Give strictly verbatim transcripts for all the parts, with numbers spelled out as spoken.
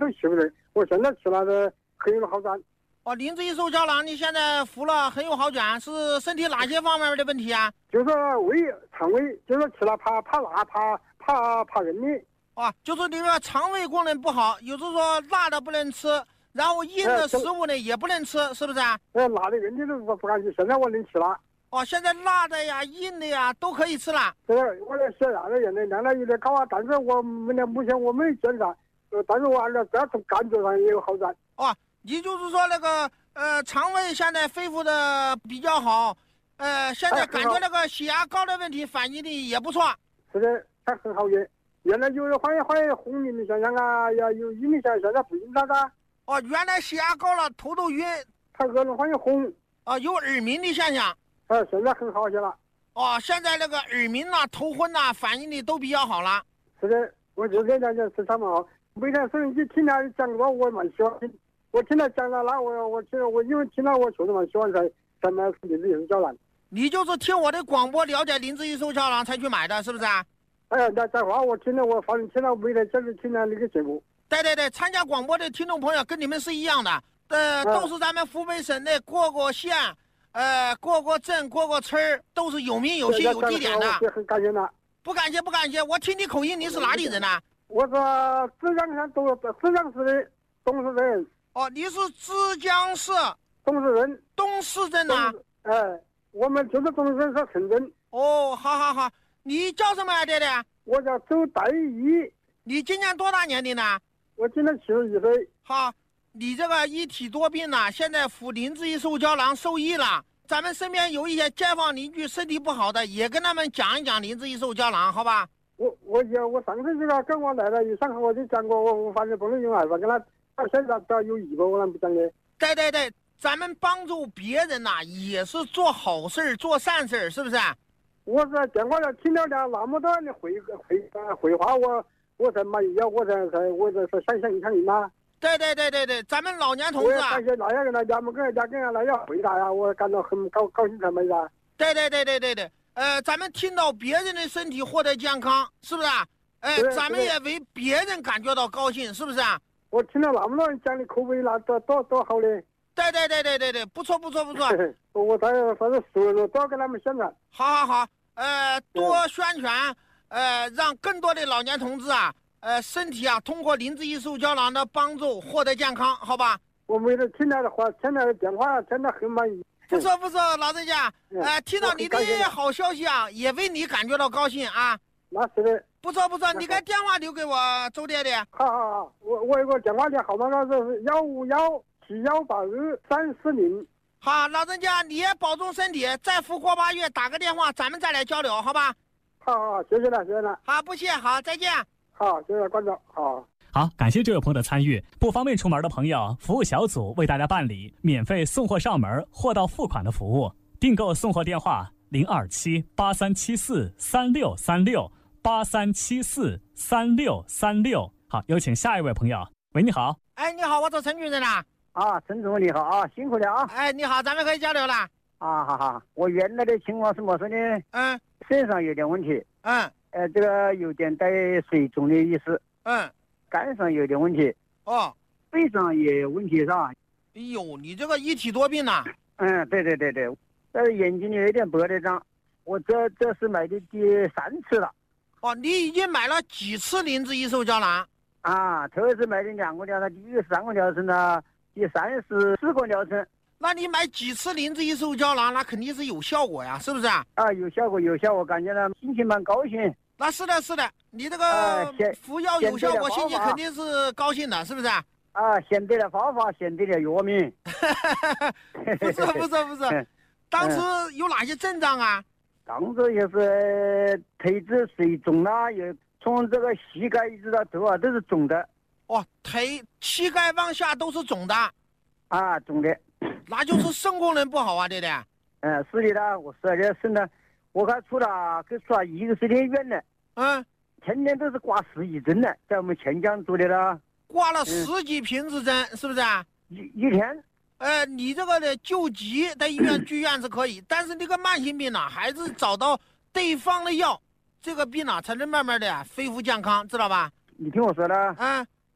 都吃不得。我现在吃了的很有好转。 哦，灵芝益寿胶囊你现在服了很有好转，是身体哪些方面的问题啊？ 就是胃肠胃，就是吃了怕怕辣怕怕怕人的。 哦，就是你个肠胃功能不好，有时候说辣的不能吃，然后硬的食物呢、呃、也不能吃，是不是啊？ 呃，辣的人的都不不敢吃，现在我能吃了。 哦，现在辣的呀、硬的呀都可以吃了。 是，我的血压的原来量的有点高啊，但是我们的目前我没检查，呃，但是我按照这从感觉上也有好转。 哦，也就是说那个呃肠胃现在恢复的比较好，呃，现在感觉那个血压高的问题反应的也不错。 是的，它很好用。原来就是好像好像红晕的现象啊，要有晕的现象，现在不晕了的。 哦，原来血压高了，头都晕， 它可能好像红。 啊，有耳鸣的现象。 啊，现在很好些了。 哦，现在那个耳鸣呐、头昏呐、反应的都比较好了。 是的，我就跟大家是他们好。每天收音机听他讲过，我蛮喜欢听。我听他讲了，那我我听我因为听了，我确实蛮喜欢才才买灵芝益寿胶囊。 你就是听我的广播了解灵芝益寿胶囊才去买的，是不是啊？ 哎，那在话我听了，我反正听了每天坚持听了那个节目。 对对对，参加广播的听众朋友跟你们是一样的，呃，都是咱们湖北省的各个县。呃，各个镇、各个村儿都是有名有姓、有地点的。 很感谢的。 不感谢，不感谢。我听你口音，你是哪里人呢、啊？ 我是浙江省东浙江市的东市人。 哦，你是浙江市东市人。 东市镇呐、啊？ 哎，我们就是东市人是城镇。 哦，好好好。你叫什么啊，爹爹？ 我叫周代义。 你今年多大年龄呢？ 我今年七十一岁。 好。你这个一体多病呢，现在服灵芝益寿胶囊受益了。咱们身边有一些街坊邻居身体不好的，也跟他们讲一讲灵芝益寿胶囊，好吧？ 我我我上次这个跟我来了一上课我就讲过，我我反正不能用耳朵跟他到现在只要有益过我不讲的。 对对对，咱们帮助别人呐、啊，也是做好事做善事，是不是？ 我是电话上听了了那么多人的会会会话，我我才满意，我才才我才是想想一想嘛。 对对对对对，咱们老年同志啊， 我也感谢那样人来家们跟人家跟人来要回答呀，我感到很高高兴才没的。 对对对对对对，呃，咱们听到别人的身体获得健康，是不是啊？哎、呃，咱们也为别人感觉到高兴，是不是啊？ 我听了那么多人讲的口碑，那多多多好的。 对对对对对对，不错不错不错。 我在反正熟了，多跟他们宣传。 好好好，呃，多宣传，呃，让更多的老年同志啊。呃，身体啊，通过灵芝益寿胶囊的帮助获得健康，好吧？ 我每次听他的话，听他的电话，听得很满意。 不错不错，老人家，呃，听到你的好消息啊，也为你感觉到高兴啊。 那是的。 不错不错，你把电话留给我，周爹爹。 好好好，我我有个电话的号码是幺五幺七幺八二三四零。 好，老人家你也保重身体，再复过八月打个电话，咱们再来交流，好吧？ 好好好，谢谢了谢谢了。 好，不谢，好，再见。 好，谢谢关照。好， 好，感谢这位朋友的参与。不方便出门的朋友，服务小组为大家办理免费送货上门、货到付款的服务。订购送货电话零二七八三七四三六三六八三七四三六三六。好，有请下一位朋友。喂，你好。 哎，你好，我是陈主任呐。 啊，陈总你好啊，辛苦了啊。 哎，你好，咱们可以交流了。 啊，好好，我原来的情况是么事呢？ 嗯， 肾上有点问题。 嗯。 呃，这个有点带水肿的意思。 嗯， 肝上有点问题。 哦， 肺上也有问题是吧？ 哎呦，你这个一体多病呐。 嗯，对对对对，但是眼睛里有点白的胀。我这这是买的第三次了。 哦，你已经买了几次灵芝益寿胶囊？ 啊，头一次买的两个疗程，第一个三个疗程呢，第三是四个疗程。 那你买几次灵芝益寿胶囊，那肯定是有效果呀，是不是啊？ 啊，有效果，有效果，感觉呢心情蛮高兴。 那是的，是的，你这个服药有效果，心情肯定是高兴的，是不是啊？ 啊，选对了方法，选对了药名。 不错，不错，不错。当时有哪些症状啊？ 当时就是腿子水肿啊，有从这个膝盖一直到头啊都是肿的。 哦，腿、膝盖往下都是肿的。 啊，肿的。 那就是肾功能不好啊，对不对？ 嗯，是的啦，我是这肾呢，我看出了跟出了一个十天院了。 嗯， 天天都是挂十几针的，在我们钱江做的啦。 挂了十几瓶子针，嗯、是不是啊？ 一一天。 呃，你这个的救急在医院剧院是可以，但是那个慢性病呢、啊，还是找到对方的药，这个病呢、啊、才能慢慢的恢复健康，知道吧？ 你听我说了。 嗯。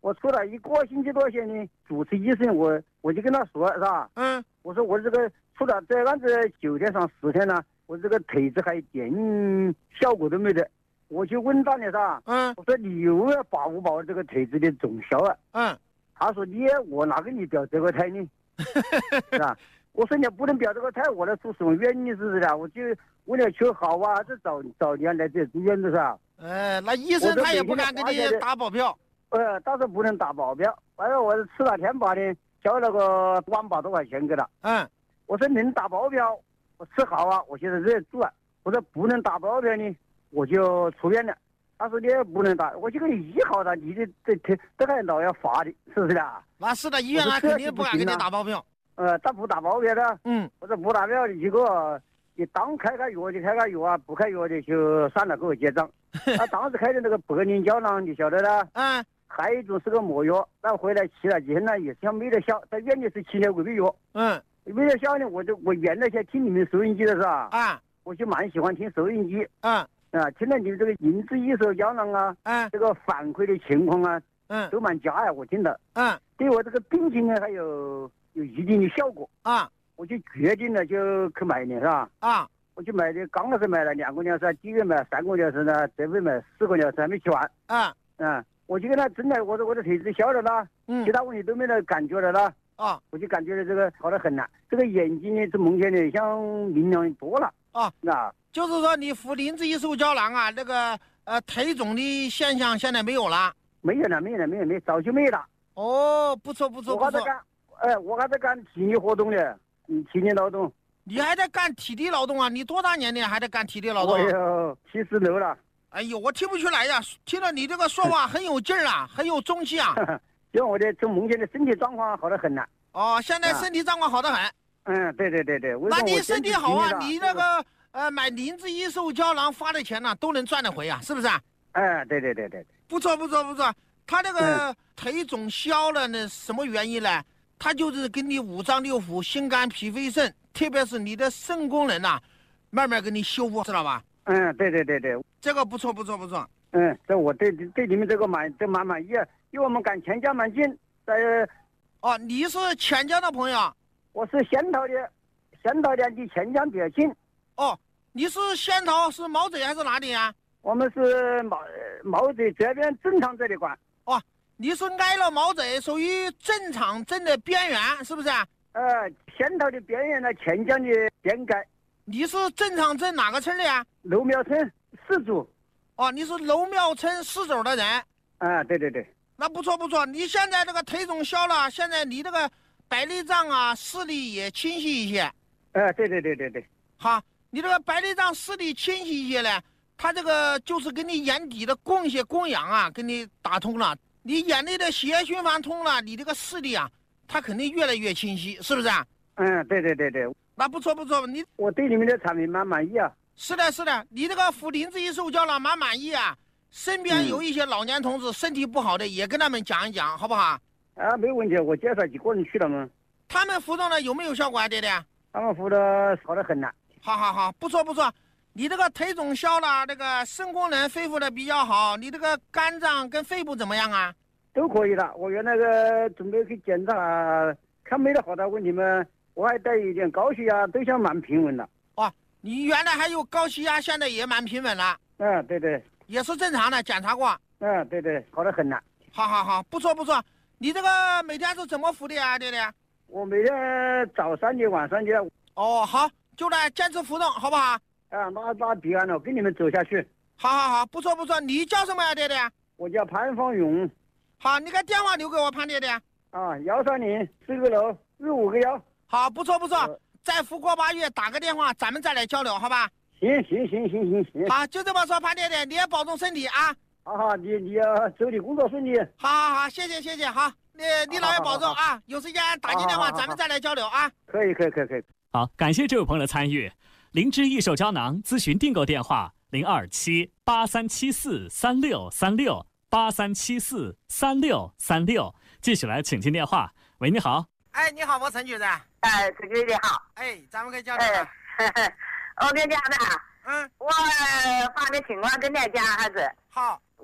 我出来一个星期多前呢，主治医生我我就跟他说是吧？ 嗯， 我说我这个出了这样子九天上十天了，我这个腿子还一点效果都没得。我就问他呢是吧？ 嗯， 我说你有没有把握把握这个腿子的总效啊？ 嗯， 他说你我哪个你表这个胎呢？是吧？我说你不能表这个胎，我来出什么原因是不是的？我就为了求好啊，这早早年来这住院的是吧？ 呃，那医生他也不敢给你打保票。 呃，但是不能打保镖。完了，我吃了天把呢，交了个万把多块钱给他。 嗯， 我说能打保镖，我吃好啊，我现在这住啊。我说不能打保镖呢，我就出院了。他说你也不能打，我就跟你医好了，你这这这这个老要罚的，是不是啊？ 那是的，医院他肯定不敢给你打保镖。 呃，他不打保镖的。 嗯， 我说不打保镖的，结果你当开个药就开个药啊，不开药的就算了，给我结账。他当时开的那个白磷胶囊，你晓得的。 嗯。 还有一种是个魔药，那回来吃了几天呢，也是像没得效，在院里是七年过的药。 嗯。 没得效呢，我就我原来先听你们收音机的是吧？ 啊。 我就蛮喜欢听收音机。 嗯。 啊，听了你们这个灵芝益寿胶囊啊， 嗯， 这个反馈的情况啊， 嗯， 都蛮佳呀，我听的。 嗯。 对我这个病情呢，还有有一定的效果。 啊。 我就决定了就去买的是吧？ 啊。 我就买的，刚开始买了两个疗程，第一个买三个疗程呢，这回买四个疗程还没吃完。 啊。 嗯，我就跟他真的，我说我的腿子消了啦， 嗯， 其他问题都没得感觉了啦。 啊， 我就感觉到这个好得很了，这个眼睛呢，这蒙圈呢，像明亮多了。 啊， 那就是说你服灵芝益寿胶囊啊，那个呃腿肿的现象现在没有了。 没有了，没有了，没有没，早就没了。 哦，不错不错不错。 我还在干，哎，我还在干体力活动呢，嗯，体力劳动。 你还在干体力劳动啊？你多大年龄还在干体力劳动？ 我有七十六了。 哎呦，我听不出来呀！听了你这个说话很有劲儿啊，很有中气啊。 因为我的这目前的身体状况好得很了。 哦，现在身体状况好得很。 嗯，对对对对。 那你身体好啊，你那个呃买灵芝益寿胶囊发的钱呢，都能赚得回啊，是不是？ 哎，对对对对。 不错不错不错，他这个腿肿消了呢，什么原因呢？他就是给你五脏六腑、心肝脾肺肾，特别是你的肾功能呐、啊，慢慢给你修复，知道吧？ 嗯，对对对对， 这个不错不错不错。 嗯，这我对对你们这个蛮这蛮满意啊，因为我们赶钱江蛮近，在。 哦，你是钱江的朋友？ 我是仙桃的，仙桃的离钱江比较近。 哦，你是仙桃是毛贼还是哪里啊？ 我们是毛毛贼这边正常这里管。 哦，你是挨了毛贼，属于正场镇的边缘，是不是啊？ 呃，仙桃的边缘呢，钱江的边界。 你是正场镇哪个村的呀？ 楼庙村四组。 哦，你是楼庙村四组的人。 啊，对对对。 那不错不错，你现在这个腿肿消了，现在你这个白内障啊视力也清晰一些。 哎、呃，对对对对对。 好，你这个白内障视力清晰一些呢，它这个就是给你眼底的供血供氧啊，给你打通了，你眼内的血液循环通了，你这个视力啊，它肯定越来越清晰，是不是啊？ 嗯，对对对对。 那不错不错，你我对你们的产品蛮满意啊。 是的是的，你这个服灵芝益寿胶囊蛮满意啊。身边有一些老年同志身体不好的，也跟他们讲一讲，好不好？ 啊，没问题，我介绍几个人去了嘛。 他们服用了有没有效果啊，爹爹？ 他们服的好得很了。 好好好，不错不错。你这个腿肿消了，这个肾功能恢复的比较好。你这个肝脏跟肺部怎么样啊？ 都可以了。我原来个准备去检查，看没得好大问题嘛。我还带一点高血压，都像蛮平稳了。 哦，你原来还有高血压，现在也蛮平稳了。 嗯，对对。 也是正常的，检查过。 嗯，对对，好得很了。 好好好，不错不错。你这个每天是怎么服的啊，爹爹？ 我每天早三节，晚三节。 哦，好，就来坚持服动，好不好？ 啊，那那必然了，跟你们走下去。 好好好，不错不错。你叫什么呀，爹爹？ 我叫潘方勇。 好，你把电话留给我，潘爹爹。 啊，幺三零四个楼日五个幺。 好，不错不错。呃、再服过八月，打个电话，咱们再来交流，好吧？ 行行行行行行， 好，就这么说，潘爹爹，你也保重身体啊！ 好好，你你要周里工作顺利。 好好好，谢谢谢谢，好，你你老爷保重啊！有时间打进电话，咱们再来交流啊！ 可以可以可以可以。 好，感谢这位朋友的参与。灵芝益寿胶囊咨询订购电话：零二七八三七四三六三六八三七四三六三六。继续来请进电话。喂，你好。 哎，你好，我陈局长。 哎，陈局长好。 哎，咱们可以交流了。 哎我跟你讲的， 嗯， 我发的情况跟大家还是好。 我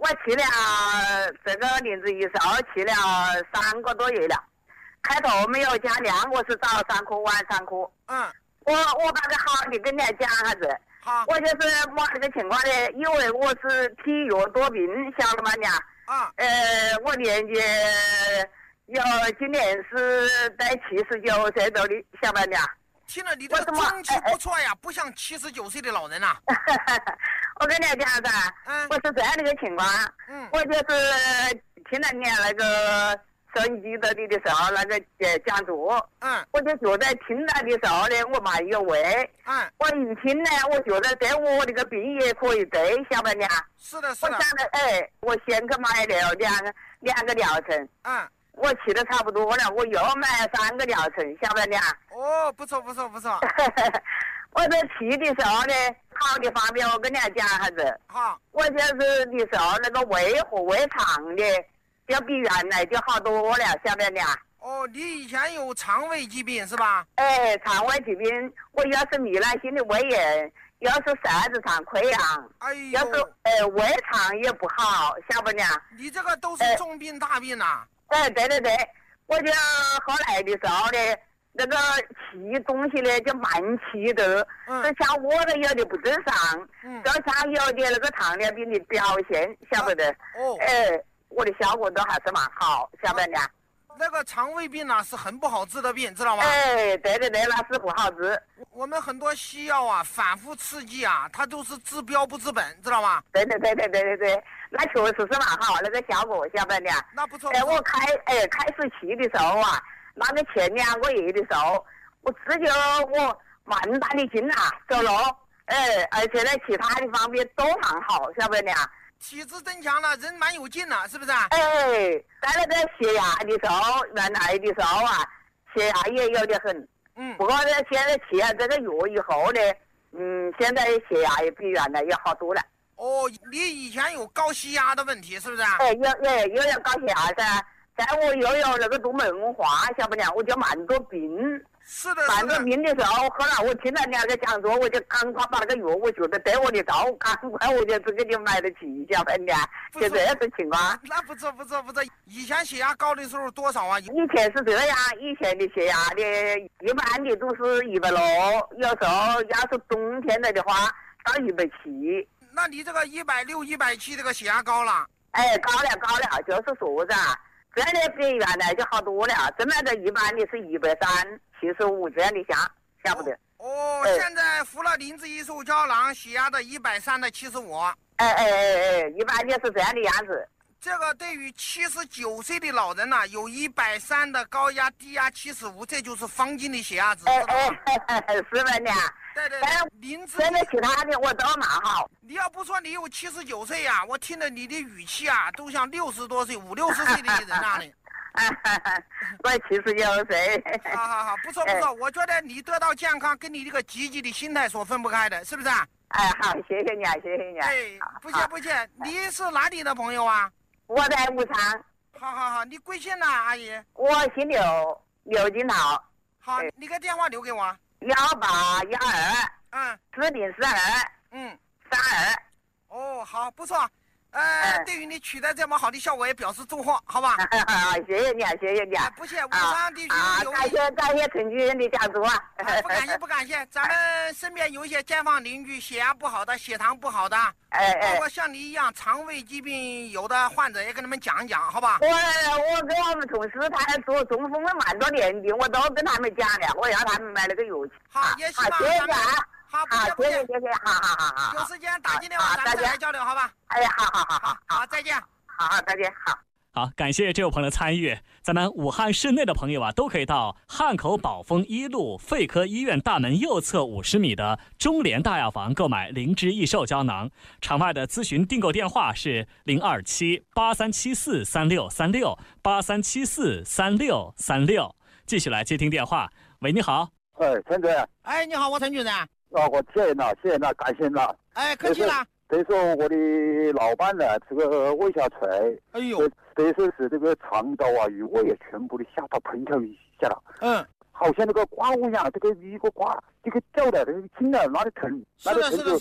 我去了这个灵芝一烧去了三个多月了，开头没有加量，我是早上哭晚上哭。 嗯。 我我把个好的跟你讲下子。 好。 我就是摸这个情况呢，因为我是体弱多病，晓得吗娘？ 啊。 呃，我年纪有今年是在七十九岁多的，晓得吗娘？ 听了你这个中气不错呀，不像七十九岁的老人呐、 啊。我跟你讲噻， 嗯， 我是这样的一个情况， 嗯， 我就是听了你那个收音机的的时候那个呃讲座， 嗯， 我就觉得听了的时候呢，我蛮有味， 嗯， 我一听呢，我觉得对我这个病也可以对，晓得呢？ 是的，是的。 我想着，哎，我先去买了两个两个疗程， 嗯。 我去的差不多了，我又买三个疗程，晓得呢？ 哦，不错不错不错。 我在去的时候呢，好的方面我跟你讲下子。 好。 我就是的时候那个胃和胃肠的，就比原来就好多了，晓得呢？ 哦，你以前有肠胃疾病是吧？ 哎，肠胃疾病，我要是糜烂性的胃炎，要是舌子上溃疡， 哎呦， 要是呃胃肠也不好，晓得呢？ 你这个都是重病大病呐、啊。 哎，对对对，我就后来的时候呢，那个吃东西呢就慢吃的， 嗯， 就像我的有的不正常， 嗯， 就像有的那个糖尿病的表现，晓不得？ 哦， 哎，我的效果都还是蛮好，晓得呢？ 那个肠胃病呢、啊、是很不好治的病，知道吗？ 哎，对对对，那是不好治。 我们很多西药啊，反复刺激啊，它都是治标不治本，知道吗？ 对对对对对对对，那确实是蛮好，那个效果，晓得呢？ 那不错。 哎，我开哎开始去的时候啊，那个前两个月的时候，我自觉我蛮大的劲啊，走路，哎，而且呢，其他的方面都蛮好，晓得呢？ 体质增强了，人蛮有劲了，是不是啊？ 哎，在那个血压的时候，原来的时候啊，血压也有点很。 嗯。 不过呢，现在吃了这个药以后呢，嗯，现在血压也比原来要好多了。 哦，你以前有高血压的问题，是不是啊？ 哎，有有有点高血压噻，在我又有那个动脉硬化，晓不了，我就蛮多病。 是的， 蛮多病的时候，后来我听了两个讲座，我就赶快把那个药，我觉得对我的着，赶快我就这个就买得起，晓得呢？就这样子情况。 那不错不错不错。以前血压高的时候多少啊？ 以前是这样，以前的血压的，一般的都是一百六，有时候要是冬天了的话，到一百七。 那你这个一百六、一百七这个血压高了？ 哎，高了高了，就是说噻，这样的比原来就好多了。这么的一般的是一百三、七十五这样的下，晓不得？ 哦， 哎、 现在服了灵芝一束胶囊，血压的一百三的七十五。 哎哎哎哎，一般就是这样的样子。 这个对于七十九岁的老人呢、啊，有一百三的高压、低压七十五，这就是方巾的血压值。 哎哎，是吧呢？ 对对对，灵芝。 现在其他的我都蛮好。 你要不说你有七十九岁呀，我听了你的语气啊，都像六十多岁、五六十岁的人那里。 我七十九岁。 好好好，不错不错、哎，我觉得你得到健康跟你这个积极的心态所分不开的，是不是啊？ 哎，好，谢谢你啊，谢谢你啊。 哎，不谢不谢，你是哪里的朋友啊？ 我在武昌。 好好好，你贵姓呢，阿姨？ 我姓刘，刘金桃。 好，你个电话留给我。 幺八幺二。 嗯。 四零四二。 嗯。 三二。 哦，好，不错。呃，嗯、对于你取得这么好的效果也表示祝贺，好吧？ 好，谢谢你啊，谢谢你啊！ 不谢，武昌地区有、 啊、感谢感谢陈主任的讲座啊！ 啊不感谢不感谢，咱们身边有一些街坊邻居血压不好的、血糖不好的， 哎哎， 包括像你一样肠胃疾病有的患者，也跟他们讲一讲，好吧？ 我我跟我们同事他做中风了蛮多年的，我都跟他们讲了，我让他们买那个药去。 好，也希望谢谢啊！ 好， 好，谢谢谢谢，好好好好。 有时间打进电话，咱们再来交流，好吧？ 哎，好好好好好，再见。 好好，再见，好。 好，感谢这位朋友的参与。咱们武汉市内的朋友啊，都可以到汉口宝丰一路肺科医院大门右侧五十米的中联大药房购买灵芝益寿胶囊。场外的咨询订购电话是零二七八三七四三六三六八三七四三六三六。继续来接听电话。喂，你好。 哎，陈主任。 哎，你好，我陈主任。 哦，我谢谢了，谢谢了，感谢了。 哎，客气了。 等于说我的老伴呢，这个胃下垂， 哎呦， 等于说是这个肠道啊与胃也全部的下到盆条以下了。 嗯， 好像那个刮物一样，这个一个刮，这个掉的，这个筋的哪里疼， 是的，是的，是的。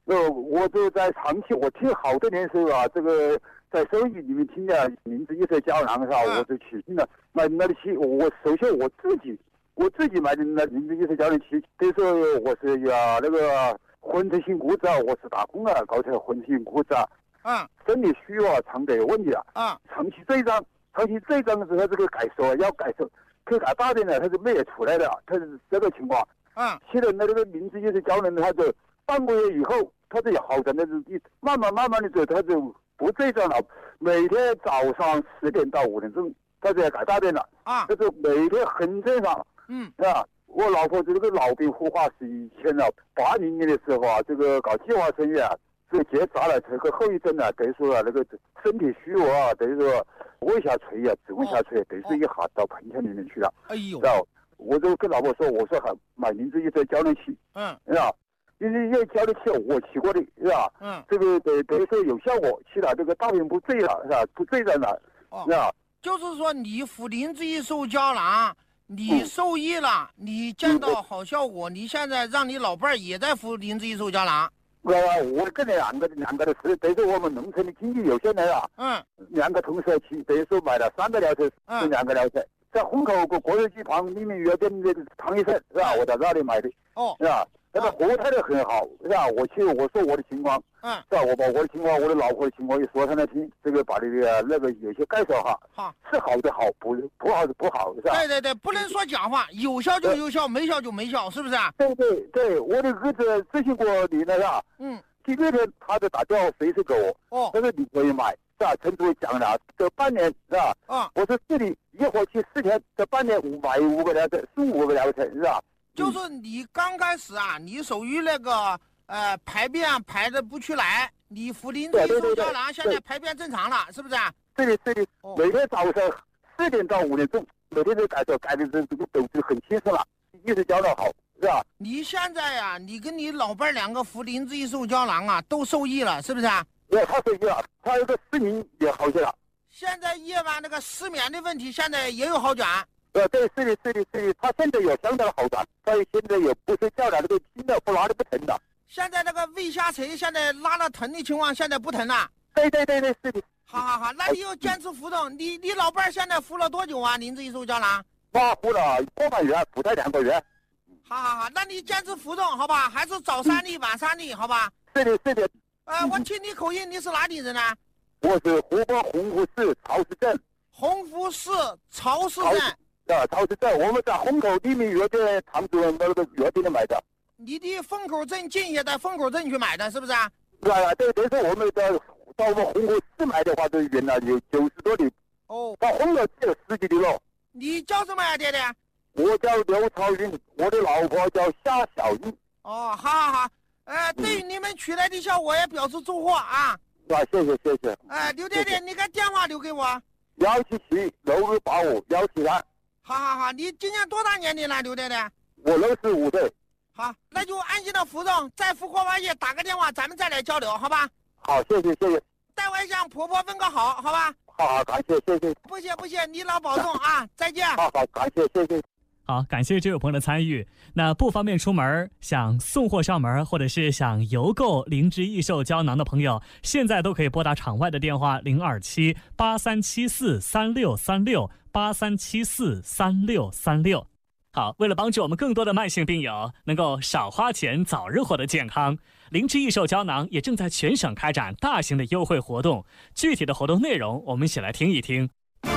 呃，我就在长期我听好多年时候啊，这个在收益里面听见灵芝益寿胶囊是吧？ 嗯、 我就起劲了，买买得起。我首先我自己我自己买的那灵芝益寿胶囊起，那时候我是呀那个混成性骨折，我是打工啊，搞成混成性骨折。 嗯， 生理虚弱肠的有问题了。 啊、 嗯，长期这一张，长期这一张的时候，这个改手要改手，可改大点呢，它就没有出来了，它是这个情况。 嗯， 现在那个灵芝益寿胶囊，它就半个月以后，它就好转，那是一慢慢慢慢的走，它就不这样了。每天早上十点到五点钟，它就要改大便了。 啊， 这是每天很正常。 嗯， 啊，我老婆这个老病复发是以前啊，八零年的时候啊，这个搞计划生育啊。这结扎了，这个后遗症呢，等于说啊，那个身体虚弱啊，等于说往下垂啊，只往下垂，等于说一下到盆腔里面去了。 哎呦！ 然后我就跟老婆说，我说还买灵芝益寿胶囊器， 嗯， 是吧？因为这胶囊器我起过的，是吧？ 嗯， 这个等等于说有效果，起了这个大便不坠了，是吧？不坠在哪，是吧？ 就是说你服灵芝益寿胶囊，你受益了，嗯、你见到好效果，你现在让你老伴儿也在服灵芝益寿胶囊。 呃，我跟两个两个的是，等于说我们农村的经济有限人啊， 嗯， 两个同社区，等于说买了三个疗程，是两个疗程，在虹口国国税局旁黎明药店的唐医生是吧？我在那里买的， 哦， 是吧？那个活态的很好，是吧？我去我说我的情况， 嗯， 是吧？我把我的情况，我的老婆的情况一说他来听，这个把这个那个有些介绍哈， 好， 是好的好，不不好的不好，是吧？ 对对对，不能说假话，有效就有效，没效就没效，是不是啊？ 对对对，我的儿子咨询过你了，是吧？ 嗯。 第二天他就打电话随时给我， 哦， 他说你可以买，是吧？陈主任讲了，这半年是吧？ 啊， 我说这里一会儿去四天，这半年五买五个疗程，十五个疗程是吧？ 就是你刚开始啊，你属于那个呃排便排的不出来，你服灵芝益寿胶囊现在排便正常了，是不是啊？ 对的对的，每天早上四点到五点钟，每天都改造改的这这个走就很轻松了，益寿胶囊好。是吧？ 你现在呀、啊，你跟你老伴两个服灵芝益寿胶囊啊，都受益了，是不是啊？ 对，他受益了，他有个失眠也好些了。 现在夜晚那个失眠的问题，现在也有好转。 呃，对，是的，是的，是的，他现在有相当的好转，他现在也不睡觉了，那个心的不拉的不疼了。 现在那个胃下垂，现在拉了疼的情况，现在不疼了。 对对对对，是的。 好好好，那你要坚持服用。你你老伴现在服了多久啊？灵芝益寿胶囊？ 他服了多半月，不到两个月。 好好好，那你坚持服用，好吧？还是早三粒，晚三粒，好吧？ 是的，是的。 呃，我听你口音，你是哪里人呢？ 我是湖北洪湖市潮市镇。 洪湖市潮市镇。 啊，潮市镇，我们在虹口黎明药店唐主任那个药店里买的。 你的风口镇进也在风口镇去买的，是不是啊？ 是啊，对，但是我们在到我们洪湖市买的话，都远了有九十多里。 哦。 到虹口只有十几里路。 你叫什么呀，爹爹？ 我叫刘朝云，我的老婆叫夏小玉。 哦，好好好，呃，对于你们取来的效果也表示祝贺啊！ 啊，谢谢谢谢。 哎，刘爹爹，你个电话留给我。 幺七七六二八五幺七三。 好好好，你今年多大年龄了，刘爹爹？ 我六十五岁。 好，那就安心的服用，再复活完夜打个电话，咱们再来交流，好吧？ 好，谢谢谢谢。 代我向婆婆问个好，好吧？ 好好，感谢谢谢。 不谢不谢，你老保重啊，再见。 好好，感谢谢谢。 好，感谢这位朋友的参与。那不方便出门，想送货上门，或者是想邮购灵芝益寿胶囊的朋友，现在都可以拨打场外的电话零二七八三七四三六三六八三七四三六三六。好，为了帮助我们更多的慢性病友能够少花钱、早日获得健康，灵芝益寿胶囊也正在全省开展大型的优惠活动。具体的活动内容，我们一起来听一听。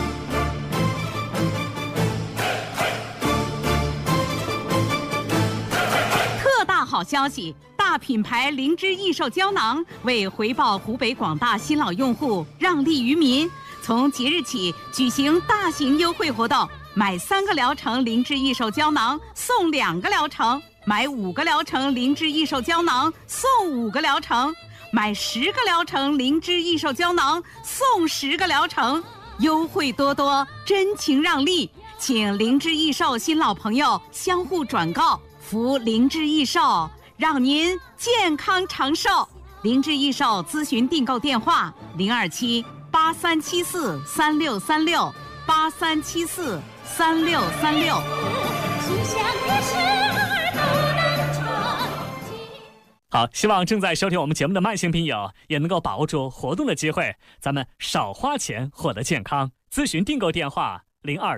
好消息！大品牌灵芝益寿胶囊为回报湖北广大新老用户，让利于民，从即日起举行大型优惠活动，买三个疗程灵芝益寿胶囊送两个疗程，买五个疗程灵芝益寿胶囊送五个疗程，买十个疗程灵芝益寿胶囊送十个疗程，优惠多多，真情让利，请灵芝益寿新老朋友相互转告。服灵芝益寿，让您健康长寿。灵芝益寿咨询订购电话：零二七八三七四三六三六八三七四三六三六。 好，希望正在收听我们节目的慢性病友也能够把握住活动的机会，咱们少花钱获得健康。咨询订购电话零二